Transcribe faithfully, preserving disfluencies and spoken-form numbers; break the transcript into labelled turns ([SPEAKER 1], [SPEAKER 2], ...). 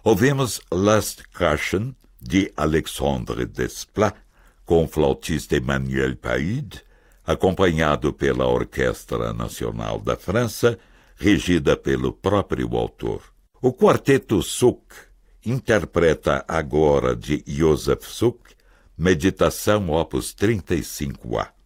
[SPEAKER 1] Ouvimos Lustgarten, de Alexandre Desplat, com o flautista Emmanuel Paide, acompanhado pela Orquestra Nacional da França, regida pelo próprio autor. O quarteto Suk interpreta agora de Joseph Suk, Meditação opus trinta e cinco A.